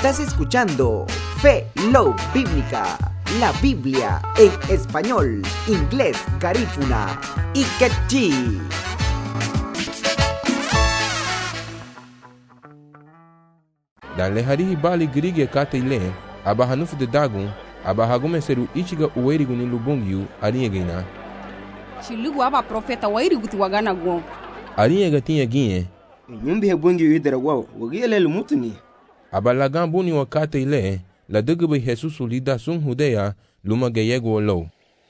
Estás escuchando Fe Love Bíblica, la Biblia en español, inglés, garífuna y quechí. Dan lehari bali grige kate ile abahanuf de dagun abahagume seru ichiga uerigu ni lubungyu ariegina. Shilugu aba profeta wairigu tiwagana gon. Ariega tinha ginye. Nyumbi hebungi idera wao wagiele lumutuni. Abalagan buni wakate ile la dugbe Jesus lida sun hudeya luma geyego lo.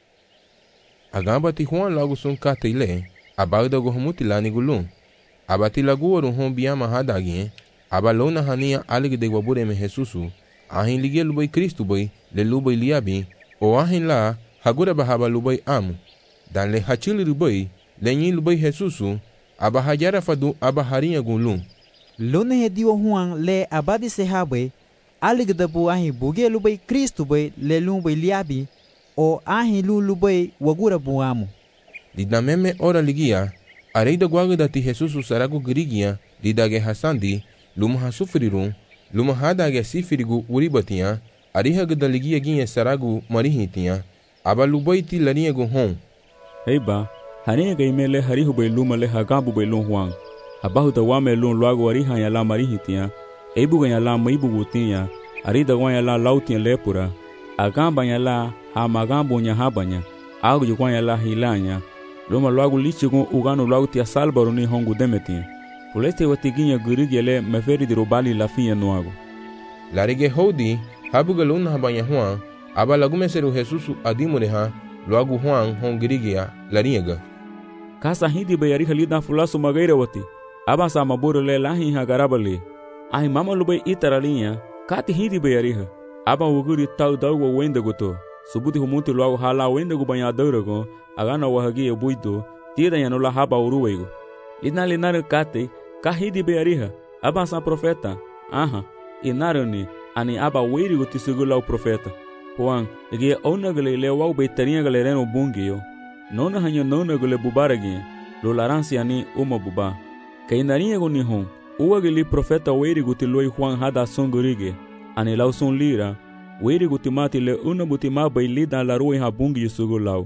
Agamba ti Juan lagu sun kate ile abagda go humutilani gulun. Abati lagu oru hon biyama hadagin. Abalona hania alig de wabure me Jesusu ahin lige lubai Kristu bai le lubai liabi o ahin la hagura bahaba lubai amu dan le hachili lubai le nyi lubai Jesusu abahajara fadu abaharinha gunlun lone hediwa Juan le abadi sehabai alig de bu ahin buge lubai Kristu bai le lubai liabi o ahin lubai wagura bu amu lidameme ora ligia areida guagda ti Jesusu saragu grigia lidage hasandi luma hasufrirun luma hadage sifirigu uribatia arihaga daligia ginye saragu marihitia abalubaiti laniego hon heiba haniega imele harihu bai luma le hagabu bai lun huang abahu da wame lun luago ariha ya la marihitia eibu ya la maibu gutia arida gwa ya la lautia lepura agamba ya la hamagambo nya habanya agu jukwa ya la hilanya luma luago lichigu ugano luago tia salbaro ni hongu demetia Puleste watiginya gurigele meferi de robali la fiya noago. Larige hodi habugalun habanya Juan abalagume seru Jesusu adimureha loagu Juan hon gurigia lariega. Kasa hindi bayari halida fulaso magaira wati. Aba sa maburo le lahi hagarabale. Ahi mama lubai itaralinha kati hindi bayari ha. Aba wuguri tau dawa wenda goto. Subuti humuti loagu hala wenda gu banya daurago agana wahagi buito tira yanula haba uruwego. Linare kate kahidi beariha aba sa profeta aha inaroni ani aba wiri go tisugula o profeta Juan ege onagale le wau betarinha galera no bungio nona hanyo nona gole bubaragi lo laransi ani uma buba kainarinha go nihon uageli profeta wiri go tiloi Juan hada songorige ani lau son lira wiri go timati le una butima bailida la roi ha bungio sugulau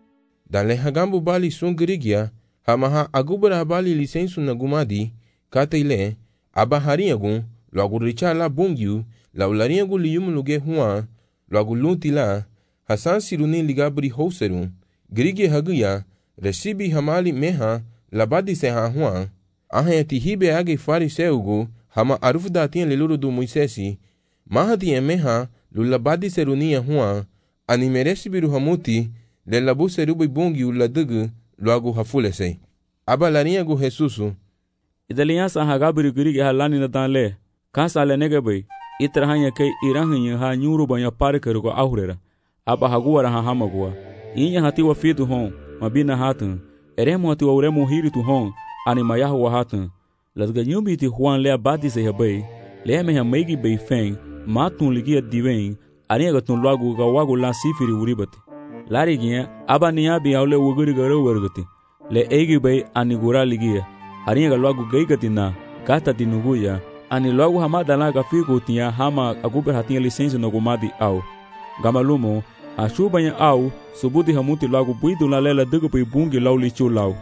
dale hagambu bali songorigia hamaha agubara bali lisensu na gumadi kataile abaharinha gun logo richa la bungyu la ularinha gu liyum luge Juan logo luntila hasan siruni ligabri houseru grige haguya recibi hamali meha labadi seha Juan ahe tihibe age fariseugu hama arufda tinha leluru do Moisesi mahati meha lulabadi serunia Juan ani mereci biru hamuti le labu serubi bungyu la dugu logo hafulesei abalarinha gu Jesusu idaliansa hagabri gurige halani na danle kansa le negebai itrahanya kai irahinya ha nyuru banya parkeru go ahurera aba haguara ha hamagua inya hati wa fitu hon mabina hatun eremo hati wa uremo hiritu hon ani mayahu wa hatun lasga nyumbi ti Juan le abadi se hebai le me ha meigi bei feng matun ligia diven ani gatun lagu ga wagu la sifiri uribati larigia aba niabi aule wuguri garo wergati le eigi bai ani gura ligia harinha galwagu geigatina kata tinuguya ani logo hamada la gafigo tinha hama aguber hatinha licença no gumadi au gamalumo a chubanya au subuti hamuti logo buido la lela dugo pai bungi lau lichu lau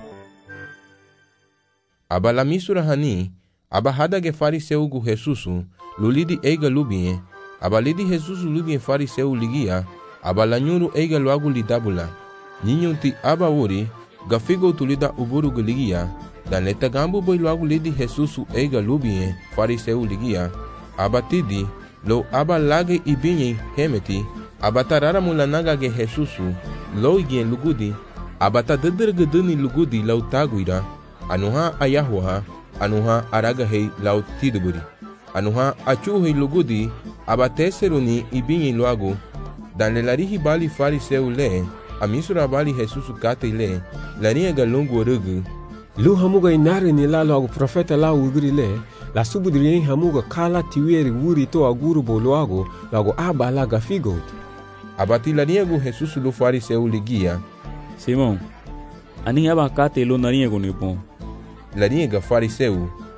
abala misura hani abahada ge fariseu gu Jesusu lulidi eiga lubie abalidi Jesusu lubie fariseu ligia abala nyuru eiga logo lidabula ninyunti aba uri gafigo tulida uburu geligia dan leta gambu boy logo lidi Jesusu eiga lubie fariseu ligia abatidi lo aba lage ibinye hemeti abatarara mulanaga ge Jesusu lo igien lugudi abata dedergedeni lugudi lau taguira anuha ayahwa anuha araga hei lau tiduburi anuha achuhei lugudi abateseruni ibinye logo dan lelarihi bali fariseu le amisura bali Jesusu kate le larinha galongo orugu lu hamuga inari ni la logo profeta la ugri le la subudri hamuga kala tiweri wuri to aguru boloago logo aba la gafigot abati larinha gu Jesusu lu fariseu ligia Simon ani aba kate lo narinha gu nipon larinha ga fariseu